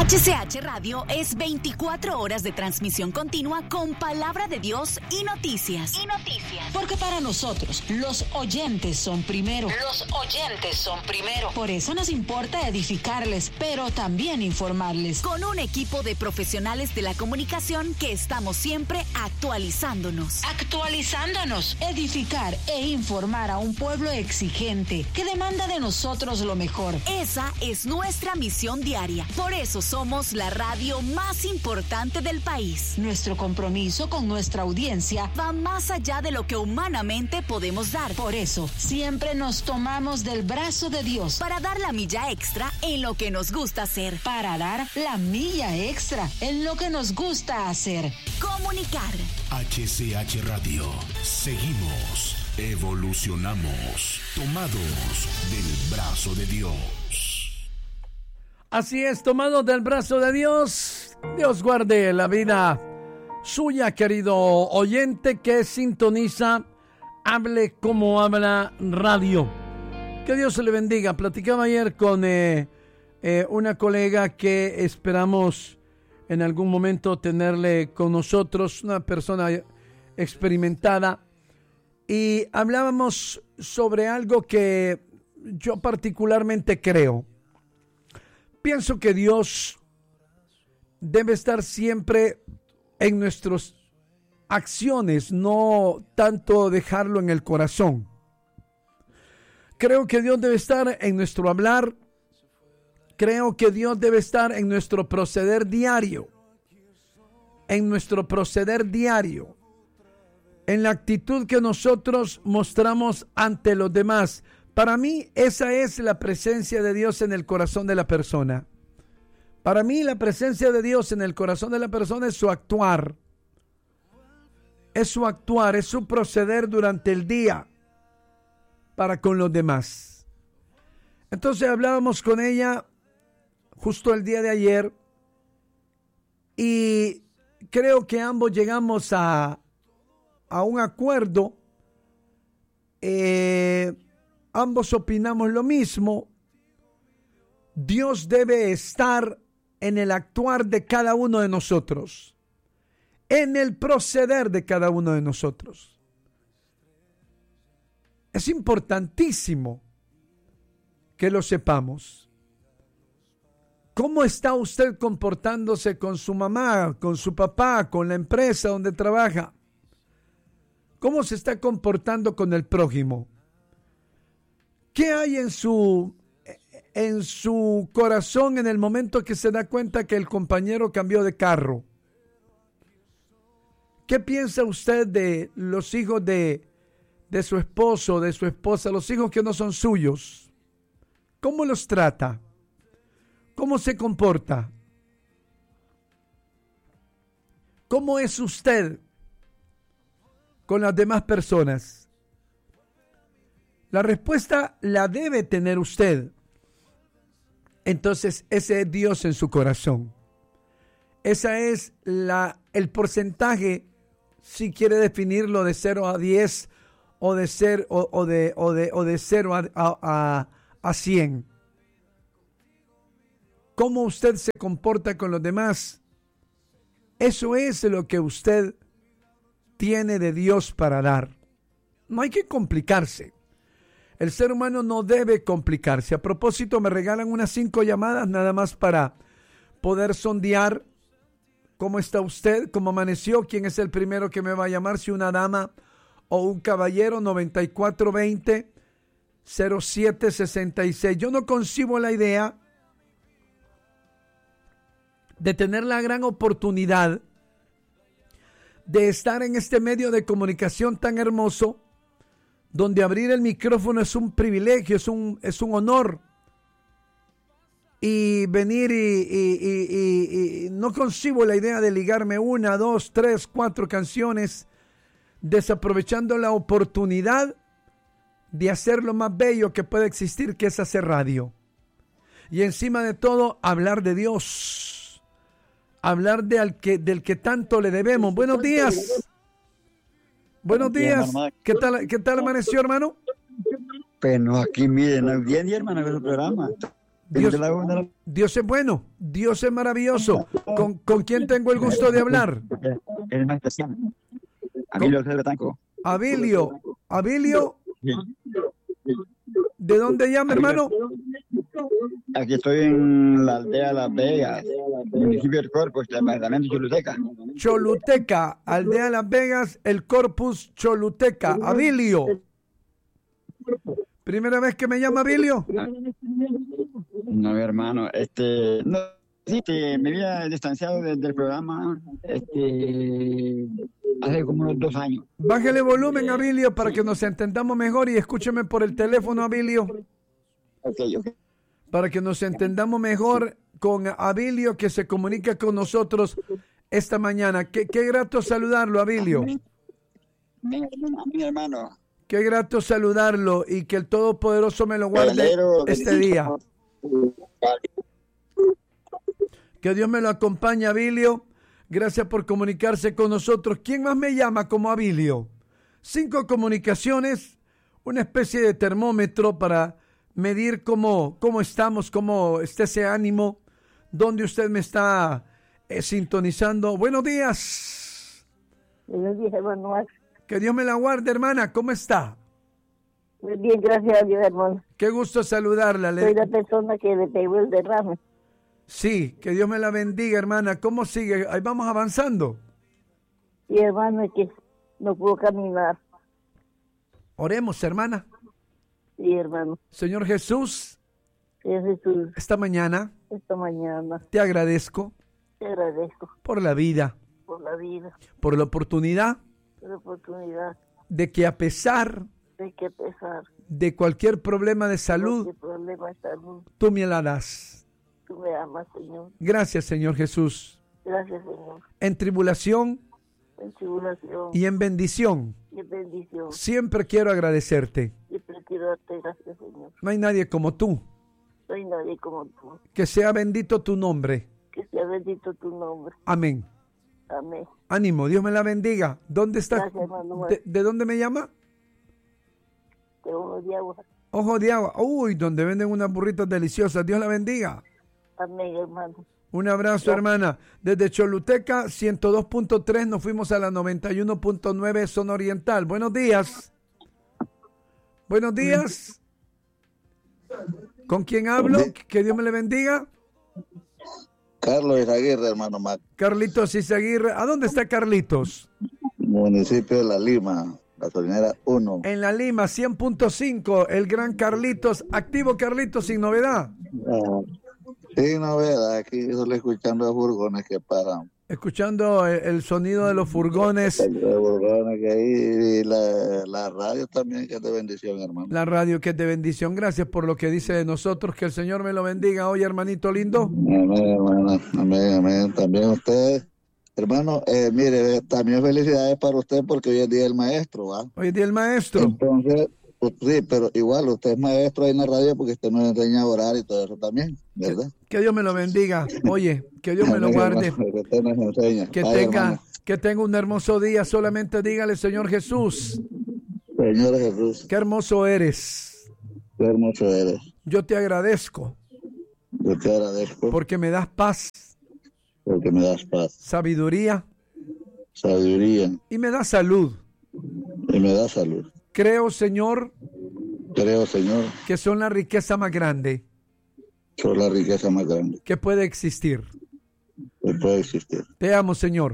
HCH Radio es 24 horas de transmisión continua con palabra de Dios y noticias. Porque para nosotros, los oyentes son primero. Por eso nos importa edificarles, pero también informarles. Con un equipo de profesionales de la comunicación que estamos siempre actualizándonos. Edificar e informar a un pueblo exigente que demanda de nosotros lo mejor. Esa es nuestra misión diaria. Por eso somos la radio más importante del país. Nuestro compromiso con nuestra audiencia va más allá de lo que humanamente podemos dar. Por eso, siempre nos tomamos del brazo de Dios para dar la milla extra en lo que nos gusta hacer. Comunicar. HCH Radio. Seguimos, evolucionamos, tomados del brazo de Dios. Así es, tomados del brazo de Dios. Dios guarde la vida suya, querido oyente que sintoniza Hable como habla radio. Que Dios se le bendiga. Platicaba ayer con una colega que esperamos en algún momento tenerle con nosotros, una persona experimentada, y hablábamos sobre algo que yo particularmente creo. Pienso que Dios debe estar siempre en nuestras acciones, no tanto dejarlo en el corazón. Creo que Dios debe estar en nuestro hablar. Creo que Dios debe estar en nuestro proceder diario. En la actitud que nosotros mostramos ante los demás. Para mí, esa es la presencia de Dios en el corazón de la persona. Para mí, la presencia de Dios en el corazón de la persona es su actuar. Es su proceder durante el día para con los demás. Entonces hablábamos con ella justo el día de ayer y creo que ambos llegamos a un acuerdo. Ambos opinamos lo mismo. Dios debe estar en el actuar de cada uno de nosotros, en el proceder de cada uno de nosotros. Es importantísimo que lo sepamos. ¿Cómo está usted comportándose con su mamá, con su papá, con la empresa donde trabaja? ¿Cómo se está comportando con el prójimo? ¿Qué hay en su corazón en el momento que se da cuenta que el compañero cambió de carro? ¿Qué piensa usted de los hijos de su esposo, de su esposa, los hijos que no son suyos? ¿Cómo los trata? ¿Cómo se comporta? ¿Cómo es usted con las demás personas? La respuesta la debe tener usted. Entonces, ese es Dios en su corazón. Esa es el porcentaje, si quiere definirlo de 0 a 10 o de 0 a 100. ¿Cómo usted se comporta con los demás? Eso es lo que usted tiene de Dios para dar. No hay que complicarse. El ser humano no debe complicarse. A propósito, me regalan unas 5 llamadas nada más para poder sondear cómo está usted, cómo amaneció, quién es el primero que me va a llamar, si una dama o un caballero. 9420-0766. Yo no concibo la idea de tener la gran oportunidad de estar en este medio de comunicación tan hermoso, donde abrir el micrófono es un privilegio, es un honor. Y venir y no concibo la idea de ligarme 1, 2, 3, 4 canciones, desaprovechando la oportunidad de hacer lo más bello que puede existir, que es hacer radio. Y encima de todo, hablar de Dios. Hablar del que tanto le debemos. Buenos días. Buenos días. ¿Qué tal amaneció, hermano? Bueno, aquí miren, bien, hermano, con su programa. Dios es bueno, Dios es maravilloso. ¿Con quién tengo el gusto de hablar? Abilio. Abilio. ¿De dónde llama, hermano? Aquí estoy en la aldea Las Vegas, municipio del Corpus, departamento de Choluteca. Choluteca, aldea Las Vegas, el Corpus Choluteca. Abilio. ¿Primera vez que me llama Abilio? No, mi hermano, no, sí, me había distanciado del programa, hace como unos 2 años. Bájale volumen, Abilio, para que nos entendamos mejor y escúcheme por el teléfono, Abilio. Ok. Para que nos entendamos mejor con Abilio, que se comunica con nosotros esta mañana. Qué grato saludarlo, Abilio. Mi hermano. Qué grato saludarlo y que el Todopoderoso me lo guarde este día. Que Dios me lo acompañe, Abilio. Gracias por comunicarse con nosotros. ¿Quién más me llama como Abilio? 5 comunicaciones, una especie de termómetro para medir cómo estamos, cómo está ese ánimo, dónde usted me está sintonizando. Buenos días. Buenos días, hermano. Que Dios me la guarde, hermana. ¿Cómo está? Muy bien, gracias a Dios, hermano. Qué gusto saludarla. Soy la persona que le pegó el derrame. Sí, que Dios me la bendiga, hermana. ¿Cómo sigue? Ahí vamos avanzando. Sí, hermano, es que no puedo caminar. Oremos, hermana. Sí, hermano. Señor Jesús, Jesús, esta mañana te agradezco por la vida, por la vida, por la oportunidad de que a pesar de cualquier problema de salud, tú me la das. Tú me amas, Señor. Gracias, Señor Jesús. Gracias, Señor. En tribulación y en bendición. Siempre quiero agradecerte. Quiero darte gracias, Señor. No hay nadie como tú. No hay nadie como tú. Que sea bendito tu nombre. Que sea bendito tu nombre. Amén. Amén. Ánimo, Dios me la bendiga. ¿Dónde está? Gracias, hermano. ¿De dónde me llama? De Ojo de Agua. Ojo de Agua. Uy, donde venden unas burritas deliciosas. Dios la bendiga. Amén, hermano. Un abrazo, hermana. Desde Choluteca, 102.3, nos fuimos a la 91.9 Zona Oriental. Buenos días. Buenos días. ¿Con quién hablo? Que Dios me le bendiga. Carlos Izaguirre, hermano Mac. Carlitos Izaguirre. ¿A dónde está Carlitos? Municipio de La Lima, gasolinera 1. En La Lima, 100.5, el gran Carlitos. Activo, Carlitos, sin novedad. Sí, novedad. Aquí solo escuchando los furgones que paran. Escuchando el sonido de los furgones. Los furgones que hay y la radio también, que es de bendición, hermano. La radio que es de bendición. Gracias por lo que dice de nosotros. Que el Señor me lo bendiga hoy, hermanito lindo. Amén, hermano. Amén, amén. También ustedes, hermano, mire, también felicidades para usted porque hoy es Día del Maestro, ¿va? Hoy es Día del Maestro. Entonces, pues, sí, pero igual usted es maestro ahí en la radio porque usted nos enseña a orar y todo eso también, ¿verdad? Que Dios me lo bendiga. Oye, que Dios me lo guarde. Hermano, que usted nos enseña. Que tenga un hermoso día. Solamente dígale, Señor Jesús. Señor Jesús. Qué hermoso eres. Qué hermoso eres. Yo te agradezco. Yo te agradezco. Porque me das paz. Porque me das paz. Sabiduría. Y me das salud. Creo, Señor, que son la riqueza más grande. Que puede existir. Te amo, Señor.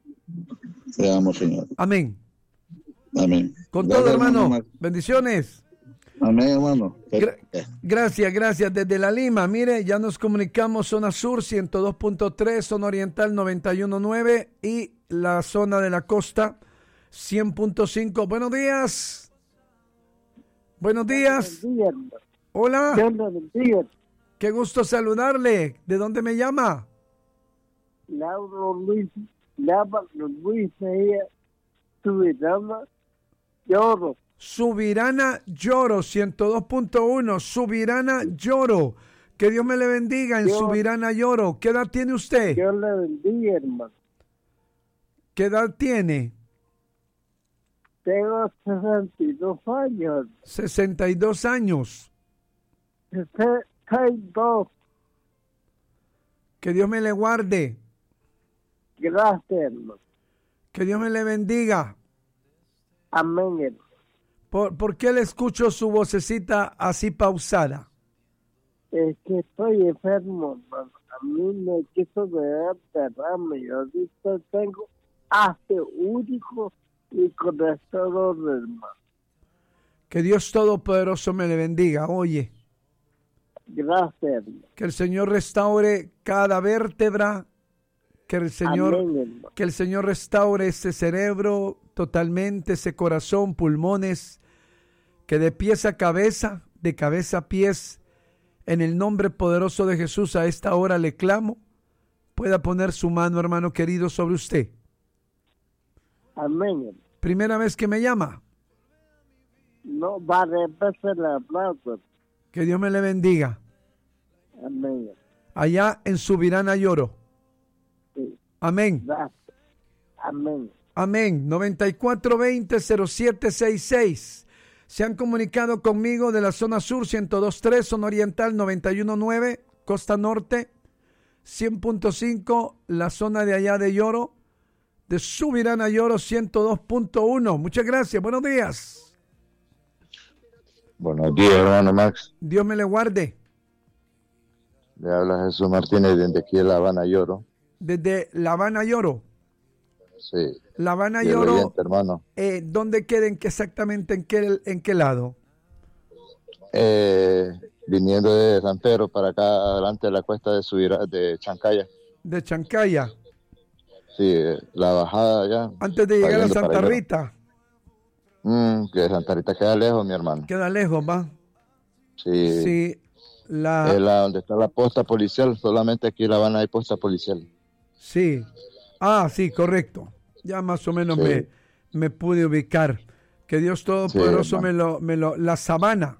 Amén. Con Gracias, todo, hermano. Bendiciones. Amén, hermano. Gracias. Desde La Lima, mire, ya nos comunicamos zona sur 102.3, zona oriental 91.9 y la zona de la costa 100.5. Buenos días. Hola. Qué gusto saludarle. ¿De dónde me llama? Luis Mejía, Subirana Lloro, 102.1, Subirana Lloro. Que Dios me le bendiga en Subirana Lloro. ¿Qué edad tiene usted? Dios le bendiga, hermano. ¿Qué edad tiene? Tengo 62 años. 62 años. perfecto. Que Dios me le guarde. Gracias, hermano. Que Dios me le bendiga. Amén, hermano. ¿Por qué le escucho su vocecita así pausada? Es que estoy enfermo, hermano. A mí me quiso dar derrame. Yo ahorita tengo ácido úrico y colesterol, hermano. Que Dios Todopoderoso me le bendiga. Oye, Gracias, hermano. que el Señor restaure cada vértebra, que el Señor, Amén, hermano. que el Señor restaure ese cerebro totalmente, ese corazón, pulmones, que de pies a cabeza, de cabeza a pies, en el nombre poderoso de Jesús, a esta hora le clamo, pueda poner su mano, hermano querido, sobre usted. Amén, hermano. Primera vez que me llama. No va a repetir la plata. Que Dios me le bendiga. Amén, hermano. Allá en Subirana Lloro. Sí. Amén. Gracias. Amén. Amén. 9420-0766. Se han comunicado conmigo de la zona sur, 102.3, zona oriental, 91.9, costa norte, 100.5, la zona de allá de Lloro, de Subirana Lloro, 102.1. Muchas gracias. Buenos días. Buenos días, hermano Max. Dios me le guarde. Le habla Jesús Martínez desde aquí en La Habana, Lloro. Desde La Habana Lloro. Sí. La Habana Fiel Lloro. oyente, hermano. ¿Dónde queden exactamente? ¿En qué lado? Viniendo de San Pedro para acá adelante de la cuesta de Chancaya. De Chancaya. Sí, la bajada allá. Antes de llegar a Saliendo Santa para allá. Rita. Que Santa Rita queda lejos, mi hermano. Queda lejos, ¿va? Sí. Sí. Es donde está la posta policial. Solamente aquí en La Habana hay posta policial. Sí. Ah, sí, correcto. Ya más o menos Sí. me pude ubicar. Que Dios Todopoderoso Sí, La Sabana.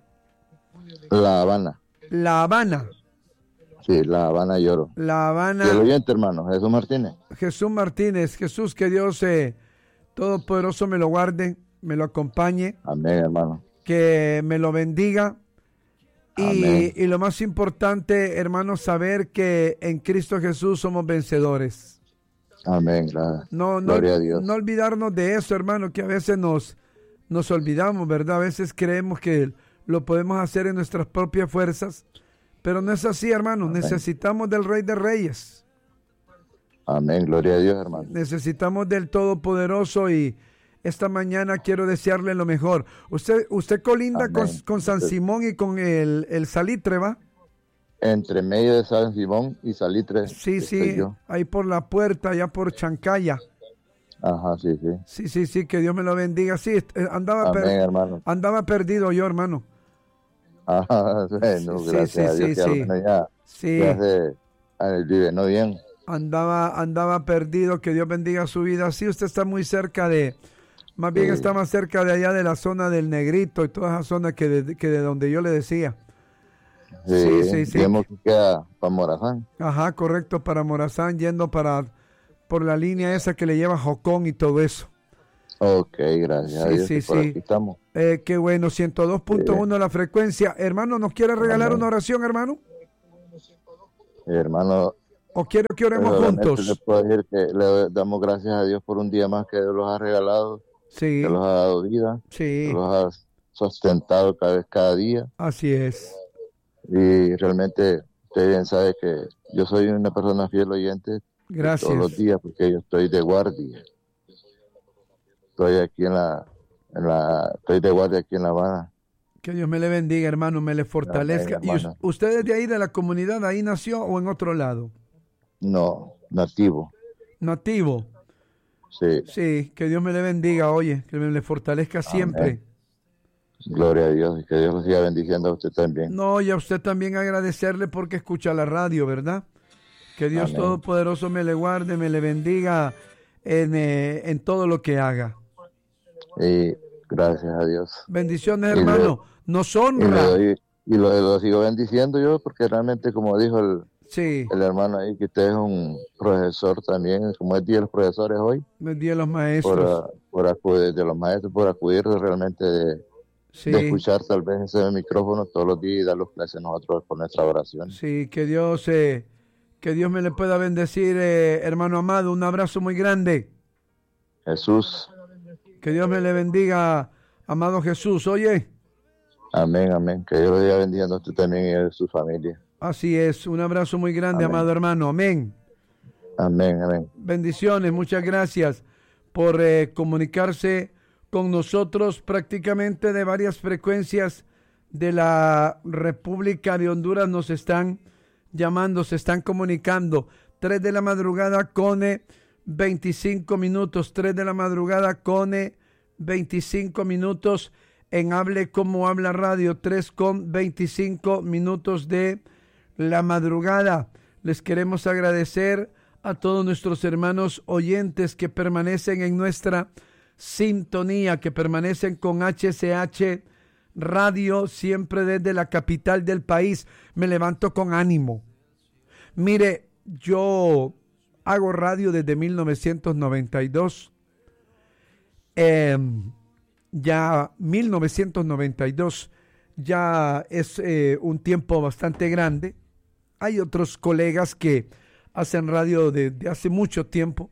La Habana. La Habana. Sí, La Habana Lloro. La Habana. Fiel oyente, hermano. Jesús Martínez. Jesús Martínez. Jesús, que Dios Todopoderoso me lo guarde, me lo acompañe. Amén, hermano. Que me lo bendiga. Amén. Y lo más importante, hermano, saber que en Cristo Jesús somos vencedores. Amén. Gloria a Dios. No olvidarnos de eso, hermano, que a veces nos olvidamos, ¿verdad? A veces creemos que lo podemos hacer en nuestras propias fuerzas, pero no es así, hermano. Amén. Necesitamos del Rey de Reyes. Amén. Gloria a Dios, hermano. Necesitamos del Todopoderoso y esta mañana quiero desearle lo mejor. Usted colinda con San Simón y con el Salitre, ¿va? Entre medio de San Simón y Salitre. Sí, ahí por la puerta, allá por Chancaya. Ajá, sí. Sí, que Dios me lo bendiga. Sí, hermano. andaba perdido yo, hermano. Ajá, bueno, Sí, gracias a Dios que sí. al menos ya vive, ¿no? Bien. Andaba perdido, que Dios bendiga su vida. Sí, usted está muy cerca más bien está más cerca de allá de la zona del Negrito y toda esa zona que de donde yo le decía. Sí. Vemos que queda para Morazán. Ajá, correcto, para Morazán, yendo por la línea esa que le lleva a Jocón y todo eso. Ok, gracias a Dios. Sí. Aquí estamos. Qué bueno, 102.1 la frecuencia. Hermano, ¿nos quiere regalar una oración, hermano? Hermano, ¿O quiere que oremos juntos? Le puedo decir que le damos gracias a Dios por un día más que Dios los ha regalado, Sí, que los ha dado vida, sí, que los ha sustentado cada día. así es. Y realmente usted bien sabe que yo soy una persona fiel oyente Gracias. todos los días porque yo estoy de guardia. Estoy aquí estoy de guardia aquí en La Habana. Que Dios me le bendiga, hermano, me le fortalezca. Amén, ¿Y hermano. usted es de ahí, de la comunidad, ahí nació o en otro lado? No, nativo. Nativo. Sí. Sí, que Dios me le bendiga, oye, que me le fortalezca siempre. Amén. Gloria a Dios y que Dios lo siga bendiciendo a usted también. No, y a usted también agradecerle porque escucha la radio, ¿verdad? Que Dios Amén. Todopoderoso me le guarde, me le bendiga en todo lo que haga. Y gracias a Dios. Bendiciones, Y hermano. Nos Y, honra. lo sigo bendiciendo yo porque realmente, como dijo Sí, el hermano ahí, que usted es un profesor también, como es día de los profesores hoy, bendiga a los maestros. por acudir de los maestros, por acudir realmente Sí. de escuchar tal vez ese micrófono todos los días y dar los clases a nosotros por nuestra oración. Sí, que Dios me le pueda bendecir, hermano amado. Un abrazo muy grande. Jesús. Que Dios me le bendiga, amado Jesús. Oye. Amén, amén. Que Dios lo diga bendiga a usted también y a su familia. Así es. Un abrazo muy grande, amén. Amado hermano. Amén. Amén, amén. Bendiciones. Muchas gracias por comunicarse con nosotros prácticamente de varias frecuencias de la República de Honduras. Nos están llamando, se están comunicando. 3 de la madrugada con 25 minutos. 3 de la madrugada con 25 minutos en Hable Como Habla Radio. 3 con 25 minutos de la madrugada. Les queremos agradecer a todos nuestros hermanos oyentes que permanecen en nuestra sintonía, que permanecen con HCH Radio, siempre desde la capital del país. Me levanto con ánimo. Mire, yo hago radio desde 1992. Ya 1992 ya es un tiempo bastante grande. Hay otros colegas que hacen radio desde hace mucho tiempo.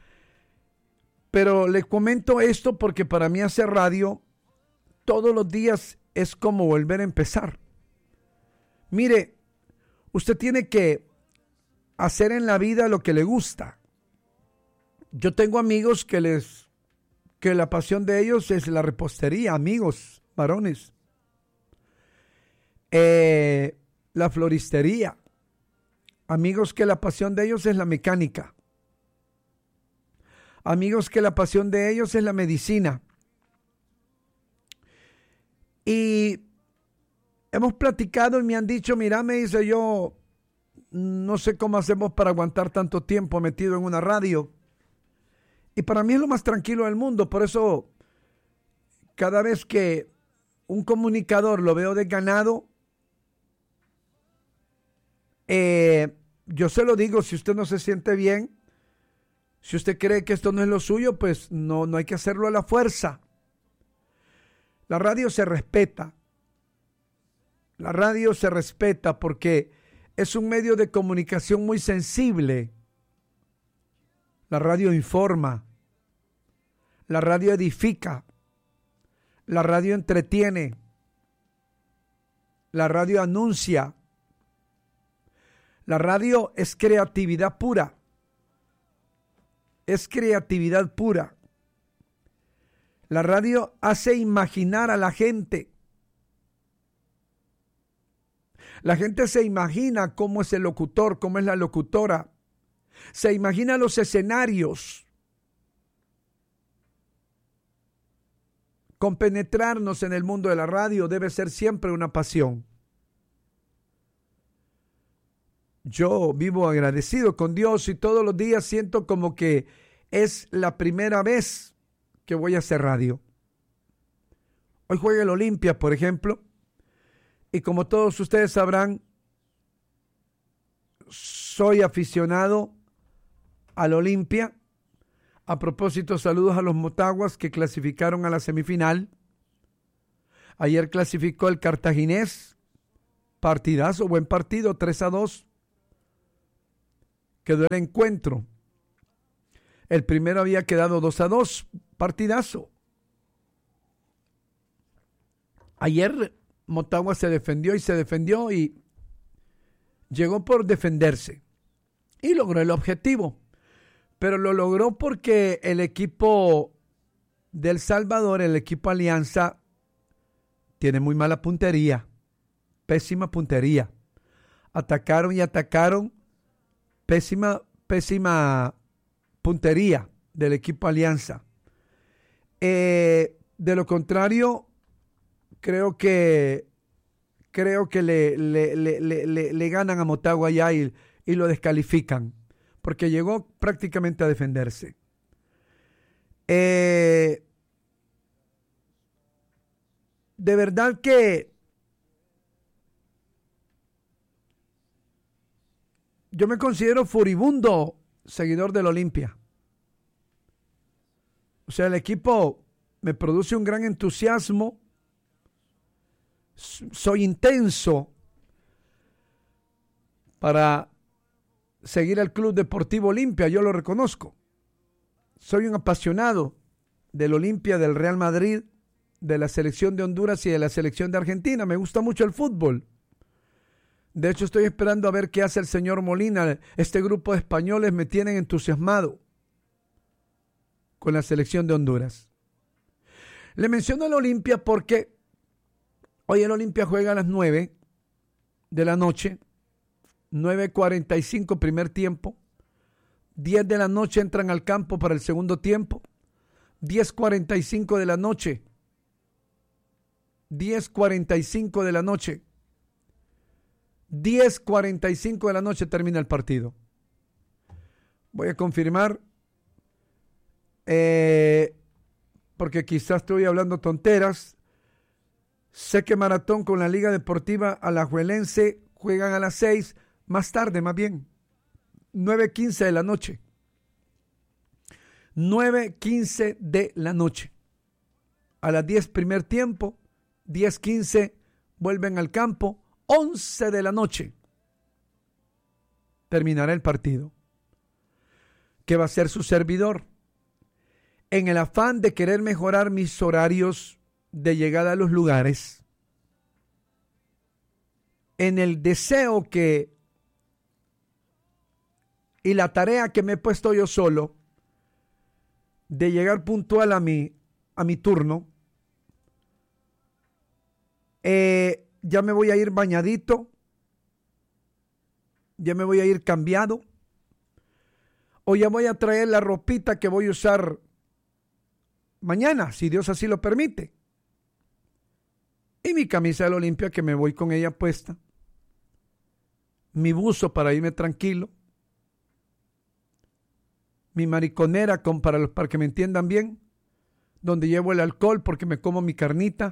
Pero le comento esto porque para mí hacer radio todos los días es como volver a empezar. Mire, usted tiene que hacer en la vida lo que le gusta. Yo tengo amigos que la pasión de ellos es la repostería, amigos, varones. La floristería. Amigos que la pasión de ellos es la mecánica. Amigos que la pasión de ellos es la medicina. Y hemos platicado y me han dicho, mira, me dice, yo no sé cómo hacemos para aguantar tanto tiempo metido en una radio. Y para mí es lo más tranquilo del mundo. Por eso, cada vez que un comunicador lo veo desganado, yo se lo digo, si usted no se siente bien, si usted cree que esto no es lo suyo, pues no hay que hacerlo a la fuerza. La radio se respeta. La radio se respeta porque es un medio de comunicación muy sensible. La radio informa. La radio edifica. La radio entretiene. La radio anuncia. La radio es creatividad pura. Es creatividad pura. La radio hace imaginar a la gente. La gente se imagina cómo es el locutor, cómo es la locutora. Se imagina los escenarios. Compenetrarnos en el mundo de la radio debe ser siempre una pasión. Yo vivo agradecido con Dios y todos los días siento como que es la primera vez que voy a hacer radio. Hoy juega el Olimpia, por ejemplo, y como todos ustedes sabrán, soy aficionado al Olimpia. A propósito, saludos a los Motaguas que clasificaron a la semifinal. Ayer clasificó el Cartaginés, partidazo, buen partido, 3-2. Quedó el encuentro. El primero había quedado 2-2, partidazo. Ayer Motagua se defendió y llegó por defenderse y logró el objetivo. Pero lo logró porque el equipo de El Salvador, el equipo Alianza, tiene muy mala puntería, pésima puntería. Atacaron y atacaron, pésima puntería del equipo Alianza. De lo contrario, creo que le ganan a Motagua ya y lo descalifican, porque llegó prácticamente a defenderse. De verdad que yo me considero furibundo seguidor del Olimpia. O sea, el equipo me produce un gran entusiasmo soy intenso para seguir al Club Deportivo Olimpia, yo lo reconozco. Soy un apasionado del Olimpia, del Real Madrid, de la selección de Honduras y de la selección de Argentina. Me gusta mucho el fútbol. De hecho, estoy esperando a ver qué hace el señor Molina. Este grupo de españoles me tienen entusiasmado con la selección de Honduras. Le menciono el Olimpia porque hoy el Olimpia juega a las 9 de la noche, 9:45 primer tiempo, 10 de la noche entran al campo para el segundo tiempo, 10:45 de la noche, 10:45 de la noche, 10:45 de la noche termina el partido. Voy a confirmar, porque quizás estoy hablando tonteras. Sé que Maratón con la Liga Deportiva Alajuelense juegan a las 6, más tarde más bien, 9:15 de la noche. 9:15 de la noche. A las 10 primer tiempo, 10:15 vuelven al campo, 11 de la noche terminará el partido. ¿Qué va a ser su servidor? En el afán de querer mejorar mis horarios de llegada a los lugares, en el deseo y la tarea que me he puesto yo solo de llegar puntual a mi turno, ya me voy a ir bañadito, ya me voy a ir cambiado, o ya voy a traer la ropita que voy a usar mañana, si Dios así lo permite, y mi camisa del Olimpia que me voy con ella puesta, mi buzo para irme tranquilo, mi mariconera para que me entiendan bien, donde llevo el alcohol porque me como mi carnita,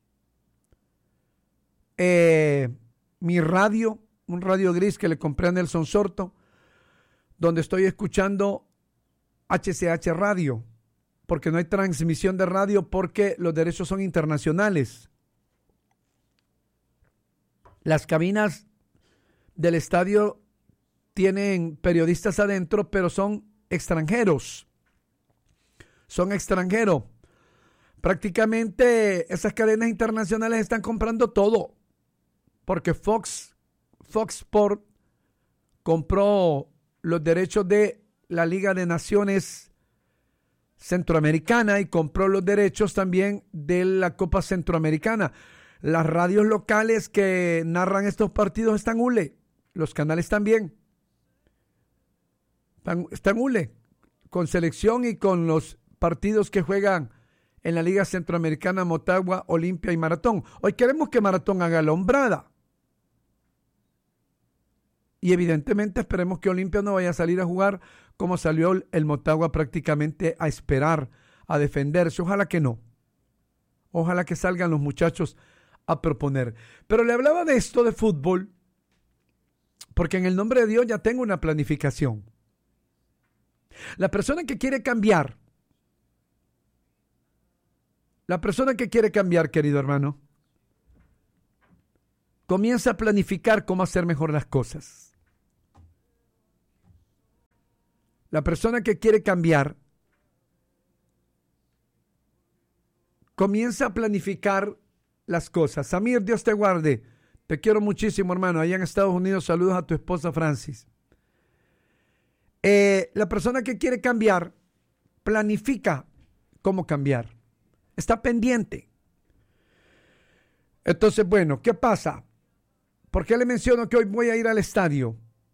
mi radio, un radio gris que le compré a Nelson Sorto, donde estoy escuchando HCH Radio, porque no hay transmisión de radio porque los derechos son internacionales. Las cabinas del estadio tienen periodistas adentro, pero son extranjeros. Son extranjeros. Prácticamente esas cadenas internacionales están comprando todo, porque Fox Sport compró los derechos de la Liga de Naciones Centroamericana y compró los derechos también de la Copa Centroamericana. Las radios locales que narran estos partidos están hule, los canales también están hule, con selección y con los partidos que juegan en la Liga Centroamericana, Motagua, Olimpia y Maratón. Hoy queremos que Maratón haga la hombrada. Y evidentemente esperemos que Olimpia no vaya a salir a jugar como salió el Motagua, prácticamente a esperar, a defenderse. Ojalá que no. Ojalá que salgan los muchachos a proponer. Pero le hablaba de esto de fútbol porque en el nombre de Dios ya tengo una planificación. La persona que quiere cambiar, querido hermano, comienza a planificar cómo hacer mejor las cosas. La persona que quiere cambiar comienza a planificar las cosas. Samir, Dios te guarde. Te quiero muchísimo, hermano. Allá en Estados Unidos, saludos a tu esposa Francis. La persona que quiere cambiar planifica cómo cambiar. Está pendiente. Entonces, bueno, ¿qué pasa? ¿Por qué le menciono que hoy voy a ir al estadio?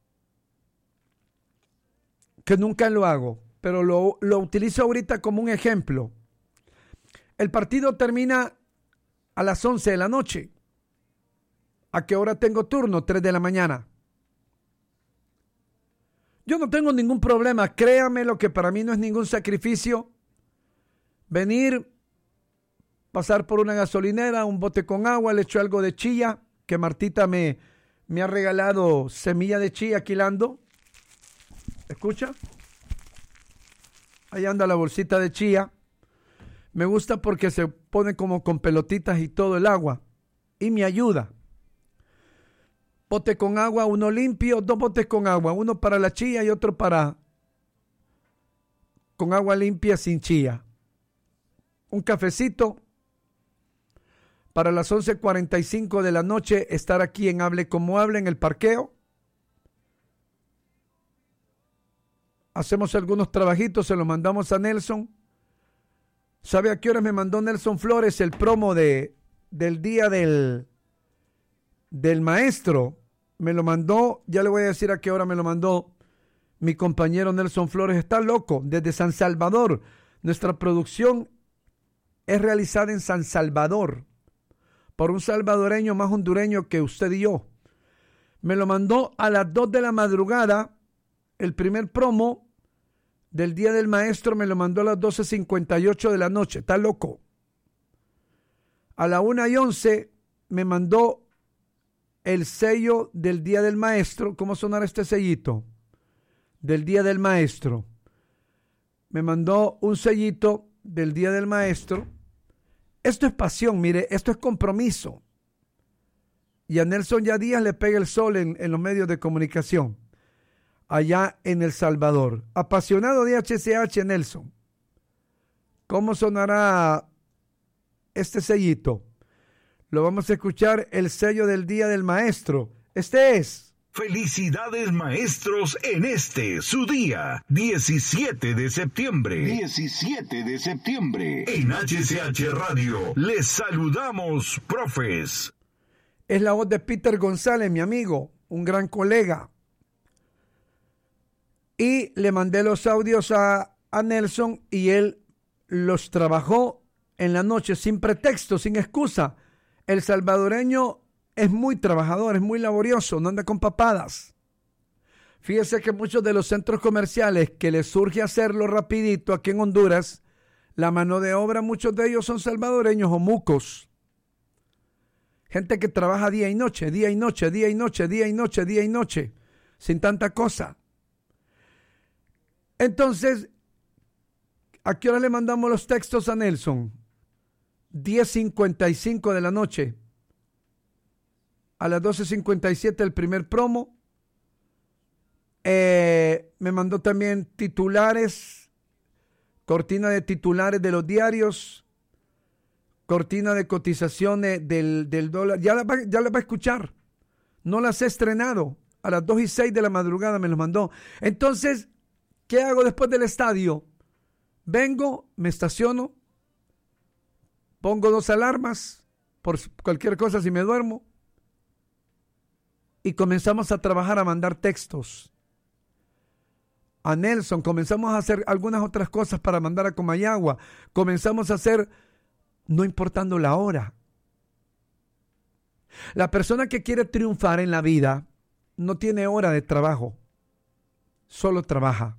Que nunca lo hago, pero lo utilizo ahorita como un ejemplo. El partido termina a las 11 de la noche. ¿A qué hora tengo turno? 3 de la mañana. Yo no tengo ningún problema, créame lo que para mí no es ningún sacrificio. Venir, pasar por una gasolinera, un bote con agua, le echo algo de chía, que Martita me ha regalado semilla de chía aquilando. ¿Escucha? Ahí anda la bolsita de chía. Me gusta porque se pone como con pelotitas y todo el agua. y me ayuda. Bote con agua, uno limpio, 2 botes con agua, uno para la chía y otro con agua limpia sin chía. Un cafecito para las 11:45 de la noche, estar aquí en Hable Como Hable en el parqueo. Hacemos algunos trabajitos, se los mandamos a Nelson. ¿Sabe a qué hora me mandó Nelson Flores el promo del día del maestro? Me lo mandó, ya le voy a decir a qué hora me lo mandó mi compañero Nelson Flores. Está loco, desde San Salvador. Nuestra producción es realizada en San Salvador por un salvadoreño más hondureño que usted y yo. Me lo mandó a las 2 de la madrugada, el primer promo del Día del Maestro me lo mandó a las 12:58 de la noche. Está loco. A la 1:11 me mandó el sello del Día del Maestro. ¿Cómo sonará este sellito? Del Día del Maestro. Me mandó un sellito del Día del Maestro. Esto es pasión, mire, esto es compromiso. Y a Nelson ya Díaz le pega el sol en los medios de comunicación, allá en El Salvador. Apasionado de HCH, Nelson. ¿Cómo sonará este sellito? Lo vamos a escuchar, el sello del Día del Maestro. Este es. Felicidades, maestros, en su día, 17 de septiembre. 17 de septiembre. En HCH Radio, les saludamos, profes. Es la voz de Peter González, mi amigo, un gran colega. Y le mandé los audios a Nelson y él los trabajó en la noche sin pretexto, sin excusa. El salvadoreño es muy trabajador, es muy laborioso, no anda con papadas. Fíjese que muchos de los centros comerciales que les surge hacerlo rapidito aquí en Honduras, la mano de obra, muchos de ellos son salvadoreños o mucos. Gente que trabaja día y noche, día y noche, día y noche, día y noche, día y noche, sin tanta cosa. Entonces, ¿a qué hora le mandamos los textos a Nelson? 10:55 de la noche. A las 12:57 el primer promo. Me mandó también titulares, cortina de titulares de los diarios, cortina de cotizaciones del dólar. Ya la va a escuchar. No las he estrenado. A las 2:06 de la madrugada me los mandó. Entonces, ¿qué hago después del estadio? Vengo, me estaciono, pongo 2 alarmas por cualquier cosa si me duermo y comenzamos a trabajar, a mandar textos. A Nelson, comenzamos a hacer algunas otras cosas para mandar a Comayagua. Comenzamos a hacer, no importando la hora. La persona que quiere triunfar en la vida no tiene hora de trabajo, solo trabaja.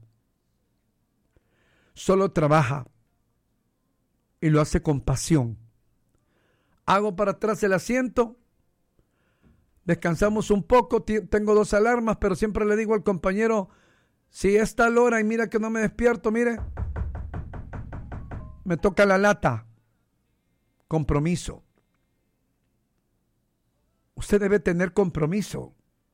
Solo trabaja y lo hace con pasión. Hago para atrás el asiento, descansamos un poco, tengo 2 alarmas, pero siempre le digo al compañero, si es tal hora y mira que no me despierto, mire, me toca la lata. Compromiso. Usted debe tener compromiso.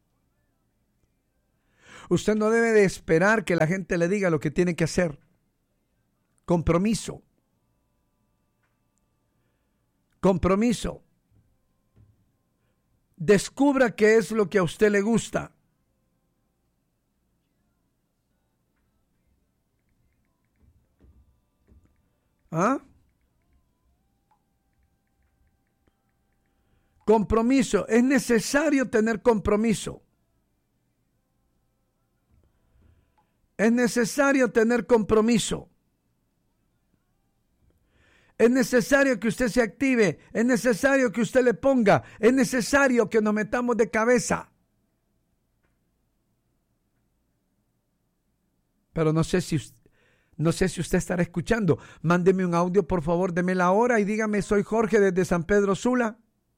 Usted no debe de esperar que la gente le diga lo que tiene que hacer. Compromiso. Compromiso. Descubra qué es lo que a usted le gusta. ¿Ah? Compromiso. Es necesario tener compromiso. Es necesario tener compromiso. Es necesario que usted se active. Es necesario que usted le ponga. Es necesario que nos metamos de cabeza. Pero no sé si usted estará escuchando. Mándeme un audio, por favor, deme la hora y dígame, soy Jorge desde San Pedro Sula.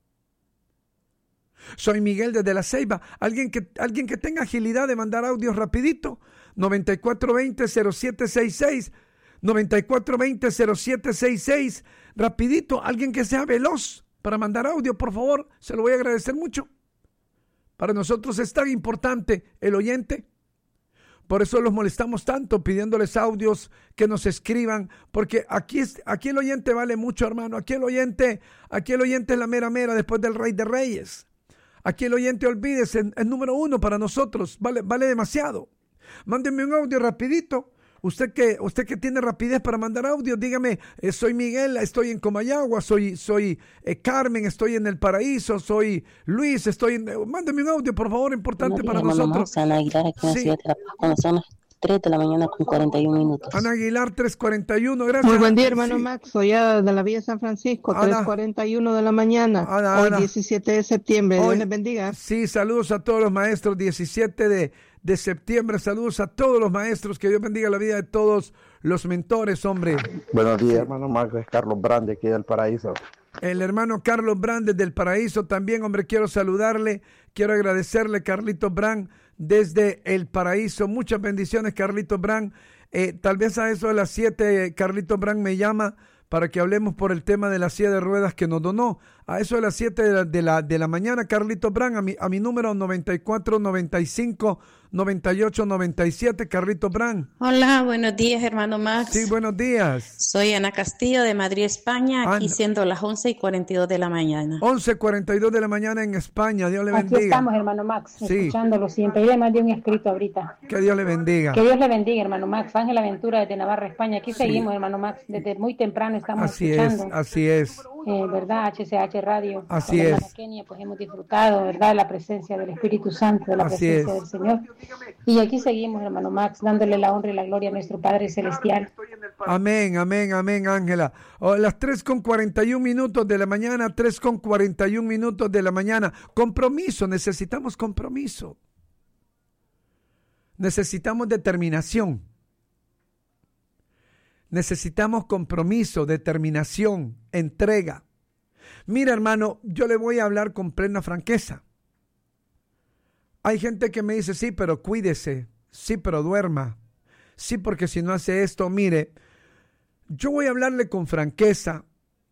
Soy Miguel desde La Ceiba. Alguien que tenga agilidad de mandar audios rapidito. 9420-0766. 9420-0766. Rapidito. Alguien que sea veloz. para mandar audio, por favor, se lo voy a agradecer mucho. Para nosotros es tan importante el oyente. Por eso los molestamos tanto pidiéndoles audios, que nos escriban, porque aquí el oyente vale mucho, hermano. Aquí el oyente es la mera mera después del Rey de Reyes. Aquí el oyente, olvídese, es número uno para nosotros, vale demasiado. Mándenme un audio rapidito. Usted que tiene rapidez para mandar audio, dígame, soy Miguel, estoy en Comayagua, soy Carmen, estoy en El Paraíso, soy Luis, mándeme un audio, por favor, importante para nosotros. Ana Aguilar, aquí en la ciudad de La Paz, cuando son las 3 de la mañana con 41 minutos. Ana Aguilar, 3:41, gracias. Muy buen día, hermano Max, soy de la Villa San Francisco, 3:41 de la mañana, hoy 17 de septiembre, Dios les bendiga. Sí, saludos a todos los maestros, 17 de septiembre, saludos a todos los maestros, que Dios bendiga la vida de todos los mentores, hombre. Buenos días, hermano Max, es Carlos Brand, aquí del Paraíso. El hermano Carlos Brand del Paraíso también, hombre, quiero saludarle, quiero agradecerle, Carlitos Brand, desde El Paraíso. Muchas bendiciones, Carlitos Brand. Tal vez a eso de las 7, Carlitos Brand me llama para que hablemos por el tema de la silla de ruedas que nos donó. A eso de las 7 de la mañana, Carlitos Brand, a mi número 94 95 98 97, Carlitos Brand. Hola, buenos días, hermano Max. Sí, buenos días. Soy Ana Castillo de Madrid, España, aquí siendo las 11:42 de la mañana. 11:42 de la mañana en España, Dios le bendiga. Aquí estamos, hermano Max, escuchándolo siempre. Yo le mandé un escrito ahorita. Que Dios le bendiga. Que Dios le bendiga, hermano Max. Ángela Ventura desde Navarra, España. Aquí seguimos, hermano Max, desde muy temprano estamos escuchando. Así es. ¿Verdad? HCH Radio. Así es. Kenia, pues hemos disfrutado, ¿verdad? De la presencia del Espíritu Santo, de la presencia del Señor. Y aquí seguimos, hermano Max, dándole la honra y la gloria a nuestro Padre Celestial. Amén, amén, amén, Ángela. Las 3:41 de la mañana, 3:41 de la mañana. Compromiso, necesitamos compromiso. Necesitamos determinación. Necesitamos compromiso, determinación, entrega. Mira, hermano, yo le voy a hablar con plena franqueza. Hay gente que me dice, sí, pero cuídese, sí, pero duerma, sí, porque si no hace esto, mire, yo voy a hablarle con franqueza.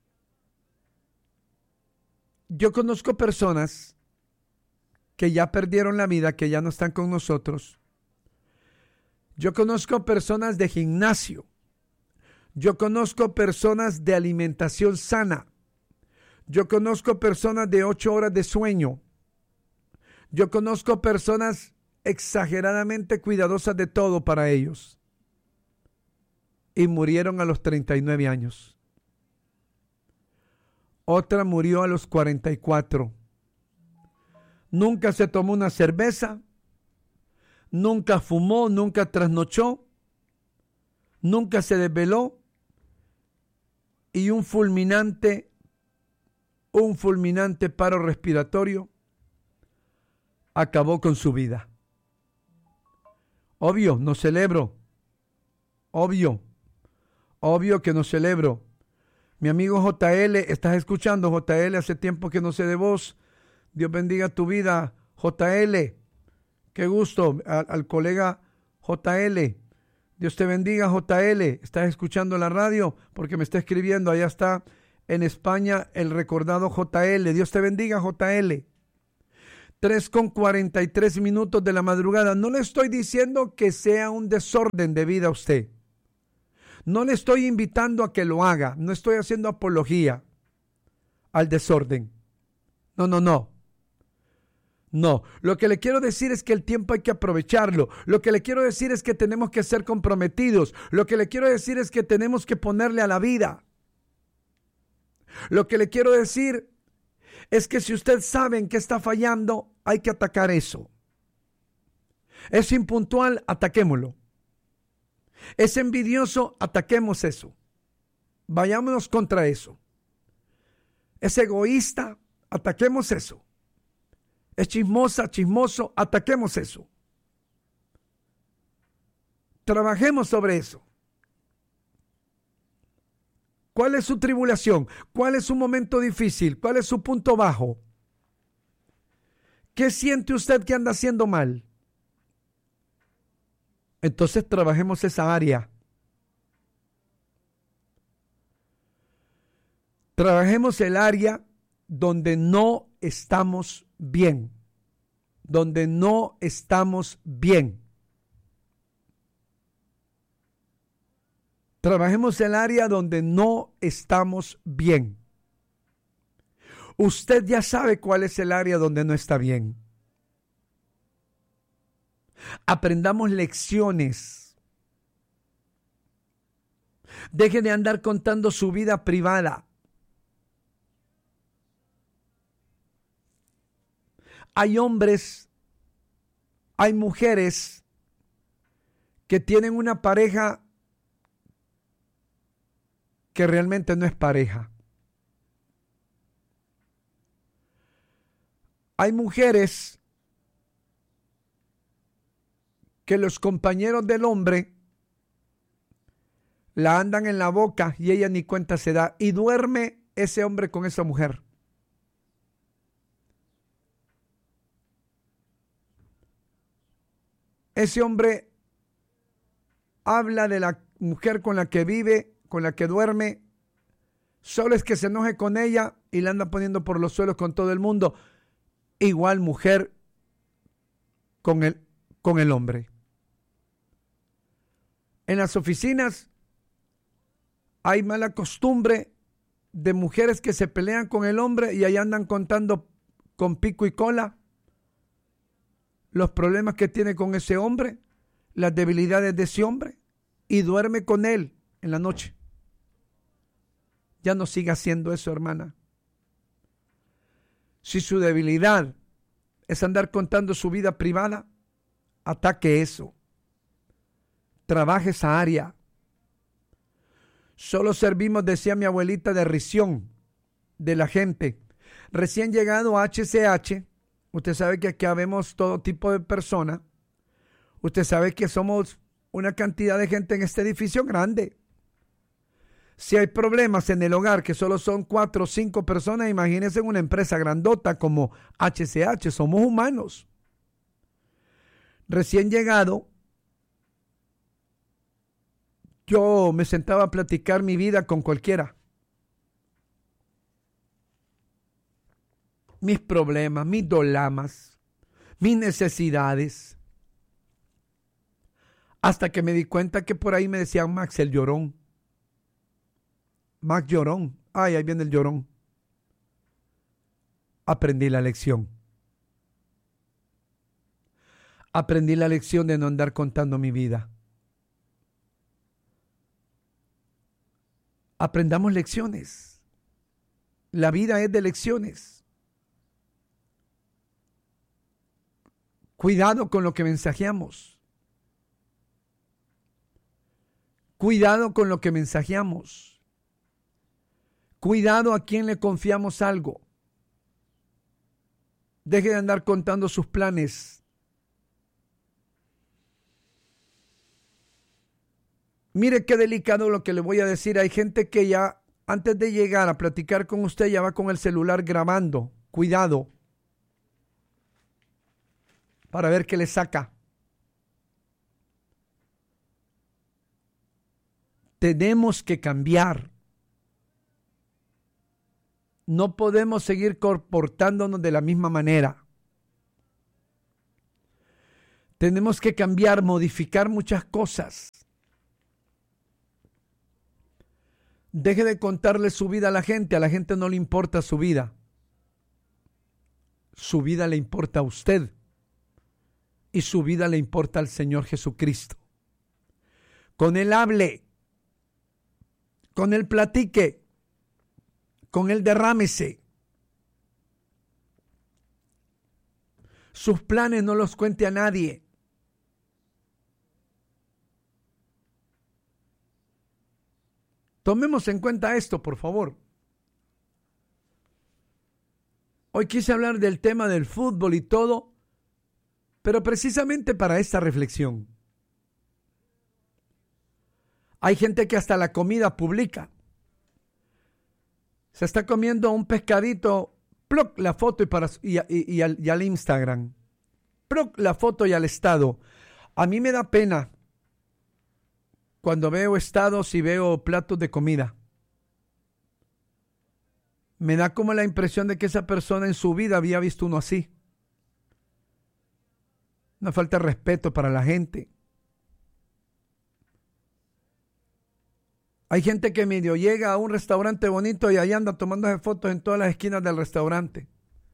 Yo conozco personas que ya perdieron la vida, que ya no están con nosotros. Yo conozco personas de gimnasio. Yo conozco personas de alimentación sana. Yo conozco personas de 8 horas de sueño. Yo conozco personas exageradamente cuidadosas de todo para ellos. Y murieron a los 39 años. Otra murió a los 44. Nunca se tomó una cerveza. Nunca fumó, nunca trasnochó. Nunca se desveló. Y un fulminante paro respiratorio acabó con su vida. Obvio, no celebro. Obvio que no celebro. Mi amigo JL, ¿estás escuchando? JL, hace tiempo que no sé de vos. Dios bendiga tu vida, JL. Qué gusto, al colega JL. Dios te bendiga, JL. ¿Estás escuchando la radio? Porque me está escribiendo. Allá está en España el recordado JL. Dios te bendiga, JL. 3:43 de la madrugada. No le estoy diciendo que sea un desorden de vida a usted. No le estoy invitando a que lo haga. No estoy haciendo apología al desorden. No. No, lo que le quiero decir es que el tiempo hay que aprovecharlo. Lo que le quiero decir es que tenemos que ser comprometidos. Lo que le quiero decir es que tenemos que ponerle a la vida. Lo que le quiero decir es que si usted sabe en qué está fallando, hay que atacar eso. Es impuntual, ataquémoslo. Es envidioso, ataquemos eso. Vayámonos contra eso. Es egoísta, ataquemos eso. Es chismoso, ataquemos eso. Trabajemos sobre eso. ¿Cuál es su tribulación? ¿Cuál es su momento difícil? ¿Cuál es su punto bajo? ¿Qué siente usted que anda haciendo mal? Entonces trabajemos esa área. Trabajemos el área donde no estamos bien. Donde no estamos bien. Trabajemos el área donde no estamos bien. Usted ya sabe cuál es el área donde no está bien. Aprendamos lecciones. Deje de andar contando su vida privada. Hay hombres, hay mujeres que tienen una pareja que realmente no es pareja. Hay mujeres que los compañeros del hombre la andan en la boca y ella ni cuenta se da y duerme ese hombre con esa mujer. Ese hombre habla de la mujer con la que vive, con la que duerme, solo es que se enoje con ella y la anda poniendo por los suelos con todo el mundo. Igual mujer con el hombre. En las oficinas hay mala costumbre de mujeres que se pelean con el hombre y ahí andan contando con pico y cola los problemas que tiene con ese hombre, las debilidades de ese hombre, y duerme con él en la noche. Ya no siga haciendo eso, hermana. Si su debilidad es andar contando su vida privada, ataque eso. Trabaje esa área. Solo servimos, decía mi abuelita, de risión de la gente. Recién llegado a HCH, usted sabe que aquí habemos todo tipo de personas. Usted sabe que somos una cantidad de gente en este edificio grande. Si hay problemas en el hogar que solo son 4 o 5 personas, imagínense en una empresa grandota como HCH, somos humanos. Recién llegado, yo me sentaba a platicar mi vida con cualquiera. Mis problemas, mis dolamas, mis necesidades. Hasta que me di cuenta que por ahí me decían Max el llorón. Max llorón. Ay, ahí viene el llorón. Aprendí la lección. Aprendí la lección de no andar contando mi vida. Aprendamos lecciones. La vida es de lecciones. Cuidado con lo que mensajeamos. Cuidado con lo que mensajeamos. Cuidado a quién le confiamos algo. Deje de andar contando sus planes. Mire qué delicado lo que le voy a decir. Hay gente que ya antes de llegar a platicar con usted ya va con el celular grabando. Cuidado. Para ver qué le saca. Tenemos que cambiar. No podemos seguir comportándonos de la misma manera. Tenemos que cambiar, modificar muchas cosas. Deje de contarle su vida a la gente no le importa su vida. Su vida le importa a usted. Y su vida le importa al Señor Jesucristo. Con Él hable. Con Él platique. Con Él derrámese. Sus planes no los cuente a nadie. Tomemos en cuenta esto, por favor. Hoy quise hablar del tema del fútbol y todo, pero precisamente para esta reflexión. Hay gente que hasta la comida publica. Se está comiendo un pescadito, ¡pluc! La foto y al Instagram. ¡Pluc! La foto y al estado. A mí me da pena cuando veo estados y veo platos de comida. Me da como la impresión de que esa persona en su vida había visto uno así. Una falta de respeto para la gente. Hay gente que medio llega a un restaurante bonito y ahí anda tomándose fotos en todas las esquinas del restaurante.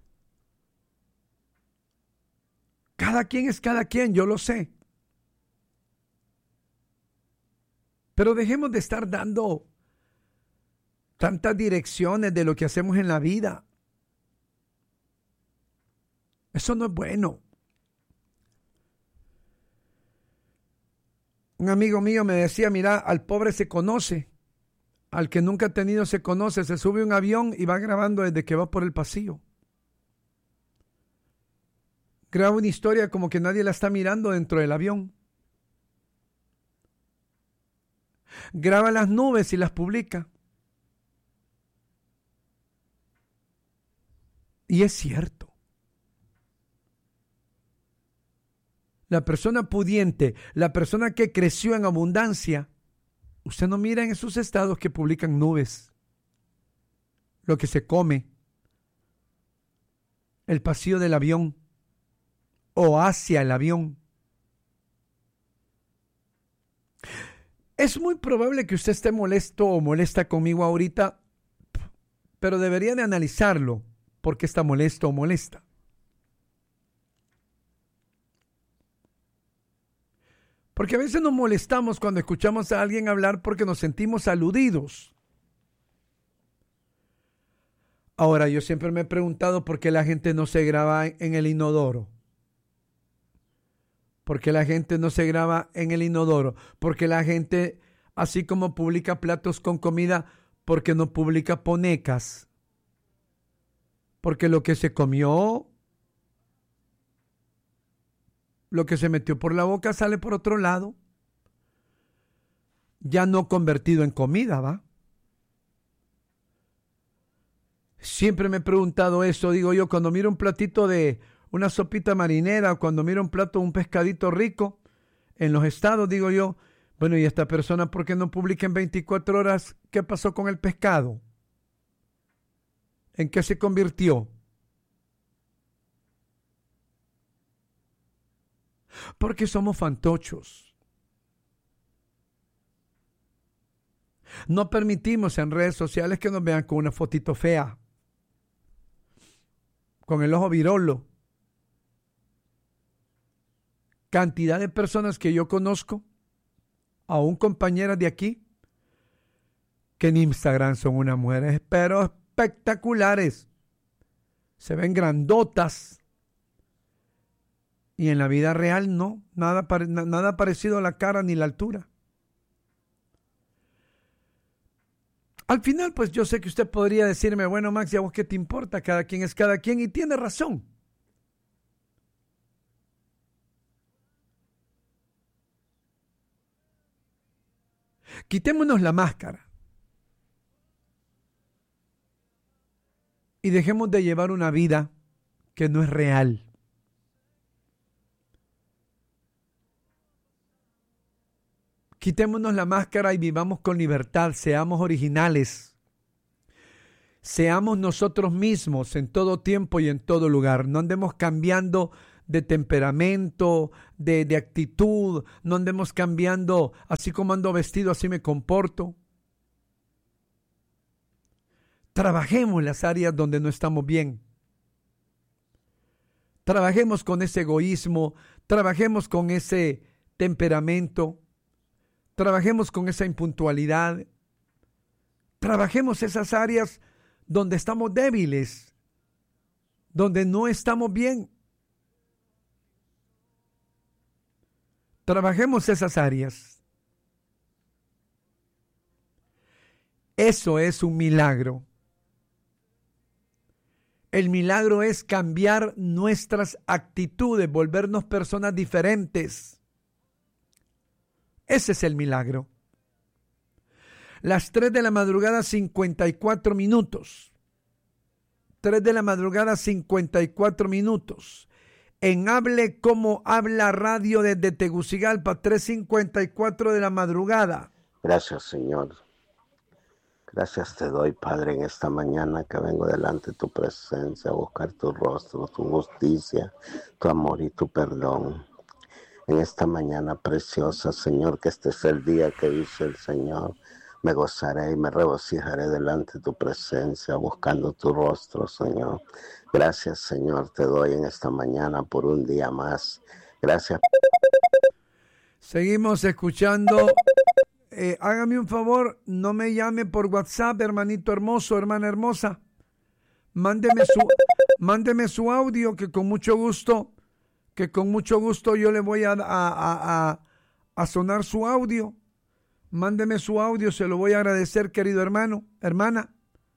Cada quien es cada quien, yo lo sé. Pero dejemos de estar dando tantas direcciones de lo que hacemos en la vida. Eso no es bueno. Un amigo mío me decía, mira, al pobre se conoce, al que nunca ha tenido se conoce, se sube a un avión y va grabando desde que va por el pasillo. Graba una historia como que nadie la está mirando dentro del avión. Graba las nubes y las publica. Y es cierto. La persona pudiente, la persona que creció en abundancia, usted no mira en esos estados que publican nubes, lo que se come, el pasillo del avión o hacia el avión. Es muy probable que usted esté molesto o molesta conmigo ahorita, pero debería de analizarlo. ¿Por qué está molesto o molesta? Porque a veces nos molestamos cuando escuchamos a alguien hablar porque nos sentimos aludidos. Ahora, yo siempre me he preguntado por qué la gente no se graba en el inodoro. ¿Por qué la gente no se graba en el inodoro? Porque la gente, así como publica platos con comida, ¿por qué no publica ponecas? Porque lo que se comió, lo que se metió por la boca sale por otro lado. Ya no convertido en comida, ¿va? Siempre me he preguntado eso, digo yo, cuando miro un platito de una sopita marinera o cuando miro un plato, un pescadito rico en los estados, digo yo, bueno, ¿y esta persona por qué no publica en 24 horas qué pasó con el pescado? ¿En qué se convirtió? Porque somos fantochos. No permitimos en redes sociales que nos vean con una fotito fea, con el ojo virolo. Cantidad de personas que yo conozco, aún compañeras de aquí, que en Instagram son unas mujeres, pero espectaculares. Se ven grandotas. Y en la vida real no, nada parecido a la cara ni la altura. Al final, pues yo sé que usted podría decirme, bueno, Max, ¿y a vos qué te importa? Cada quien es cada quien y tiene razón. Quitémonos la máscara y dejemos de llevar una vida que no es real. Quitémonos la máscara y vivamos con libertad, seamos originales. Seamos nosotros mismos en todo tiempo y en todo lugar. No andemos cambiando de temperamento, de actitud. No andemos cambiando, así como ando vestido, así me comporto. Trabajemos las áreas donde no estamos bien. Trabajemos con ese egoísmo, trabajemos con ese temperamento. Trabajemos con esa impuntualidad. Trabajemos esas áreas donde estamos débiles, donde no estamos bien. Trabajemos esas áreas. Eso es un milagro. El milagro es cambiar nuestras actitudes, volvernos personas diferentes. Ese es el milagro. Las 3 de la madrugada, 54 minutos. 3 de la madrugada, 54 minutos. En Hable Como Habla Radio desde Tegucigalpa, 3:54 de la madrugada. Gracias, Señor. Gracias te doy, Padre, en esta mañana que vengo delante de tu presencia a buscar tu rostro, tu justicia, tu amor y tu perdón. En esta mañana preciosa, Señor, que este es el día que hizo el Señor. Me gozaré y me regocijaré delante de tu presencia, buscando tu rostro, Señor. Gracias, Señor, te doy en esta mañana por un día más. Gracias. Seguimos escuchando. Hágame un favor, no me llame por WhatsApp, hermanito hermoso, hermana hermosa. Mándeme su audio, que con mucho gusto yo le voy a sonar su audio. Mándeme su audio, se lo voy a agradecer, querido hermano, hermana.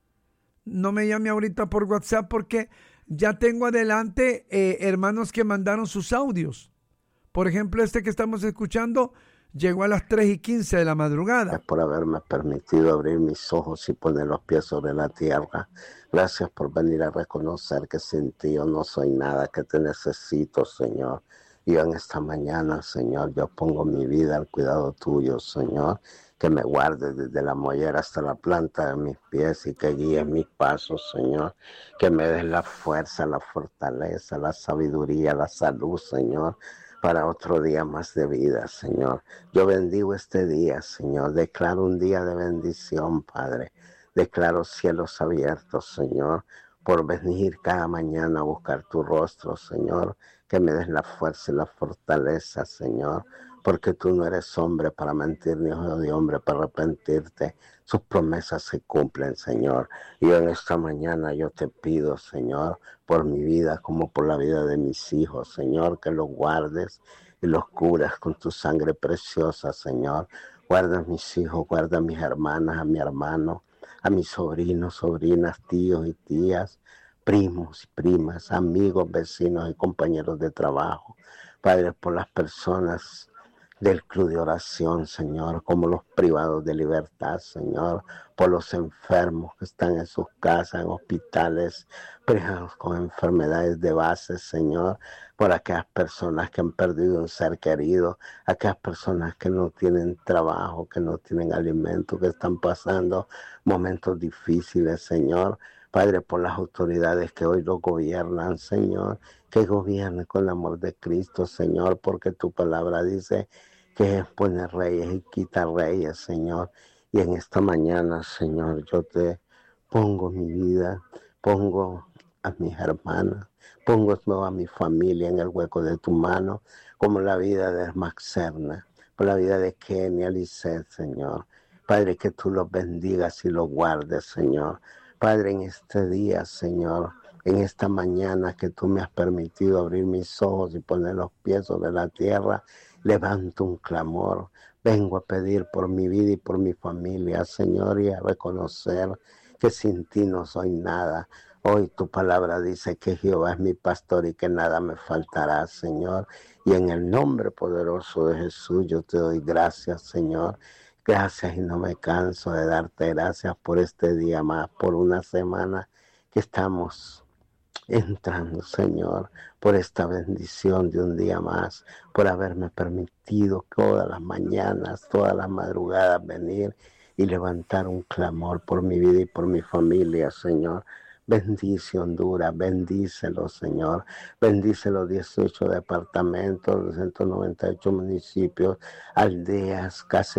No me llame ahorita por WhatsApp porque ya tengo adelante hermanos que mandaron sus audios. Por ejemplo, este que estamos escuchando llegó a las 3:15 de la madrugada. Gracias por haberme permitido abrir mis ojos y poner los pies sobre la tierra. Gracias por venir a reconocer que sin ti yo no soy nada, que te necesito, Señor. Y en esta mañana, Señor, yo pongo mi vida al cuidado tuyo, Señor. Que me guardes desde la mollera hasta la planta de mis pies y que guíes mis pasos, Señor. Que me des la fuerza, la fortaleza, la sabiduría, la salud, Señor, para otro día más de vida, Señor. Yo bendigo este día, Señor. Declaro un día de bendición, Padre. Declaro cielos abiertos, Señor, por venir cada mañana a buscar tu rostro, Señor. Que me des la fuerza y la fortaleza, Señor, porque tú no eres hombre para mentir, ni hijo de hombre para arrepentirte. Sus promesas se cumplen, Señor. Y en esta mañana yo te pido, Señor, por mi vida como por la vida de mis hijos, Señor, que los guardes y los cubras con tu sangre preciosa, Señor. Guarda a mis hijos, guarda a mis hermanas, a mi hermano, a mis sobrinos, sobrinas, tíos y tías, primos y primas, amigos, vecinos y compañeros de trabajo. Padre, por las personas del club de oración, Señor, como los privados de libertad, Señor, por los enfermos que están en sus casas, en hospitales, privados con enfermedades de base, Señor, por aquellas personas que han perdido un ser querido, aquellas personas que no tienen trabajo, que no tienen alimento, que están pasando momentos difíciles, Señor. Padre, por las autoridades que hoy lo gobiernan, Señor, que gobiernen con el amor de Cristo, Señor, porque tu palabra dice que pone reyes y quita reyes, Señor. Y en esta mañana, Señor, yo te pongo mi vida, pongo a mis hermanas, pongo a mi familia en el hueco de tu mano, como la vida de Max Serna, por la vida de Kenia Lisset, Señor. Padre, que tú los bendigas y los guardes, Señor. Padre, en este día, Señor, en esta mañana que tú me has permitido abrir mis ojos y poner los pies sobre la tierra, levanto un clamor. Vengo a pedir por mi vida y por mi familia, Señor, y a reconocer que sin ti no soy nada. Hoy tu palabra dice que Jehová es mi pastor y que nada me faltará, Señor. Y en el nombre poderoso de Jesús yo te doy gracias, Señor. Gracias y no me canso de darte gracias por este día más, por una semana que estamos entrando, Señor, por esta bendición de un día más, por haberme permitido todas las mañanas, todas las madrugadas venir y levantar un clamor por mi vida y por mi familia, Señor. Bendice Honduras, bendícelo, Señor. Bendice los 18 departamentos, los 198 municipios, aldeas, casas